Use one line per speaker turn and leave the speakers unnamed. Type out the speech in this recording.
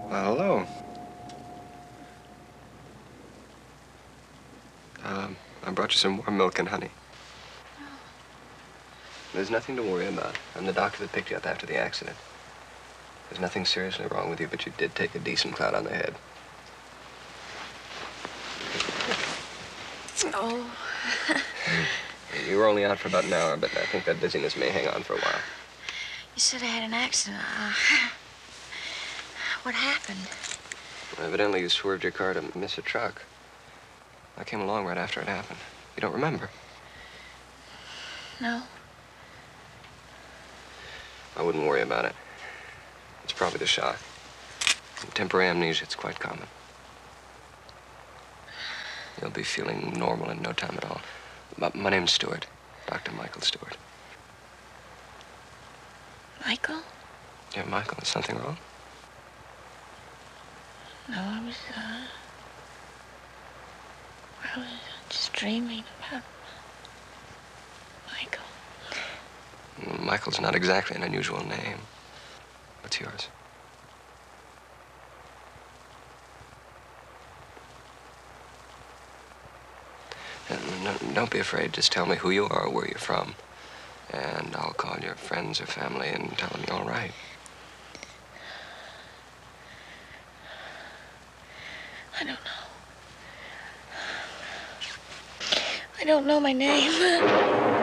Hello. I brought you some warm milk and honey. There's nothing to worry about. I'm the doctor that picked you up after the accident. There's nothing seriously wrong with you, but you did take a decent clout on the head.
Oh.
You were only out for about an hour, but I think that dizziness may hang on for a while.
You said I had an accident. What happened?
Well, evidently, you swerved your car to miss a truck. I came along right after it happened. You don't remember?
No.
I wouldn't worry about it. It's probably the shock. Temporary amnesia, it's quite common. You'll be feeling normal in no time at all. My name's Stewart. Dr. Michael Stewart.
Michael?
Yeah, Michael, is something wrong?
No, I was just dreaming about Michael.
Michael's not exactly an unusual name. What's yours? No, don't be afraid. Just tell me who you are, where you're from. And I'll call your friends or family and tell them you're all right.
I don't know. I don't know my name.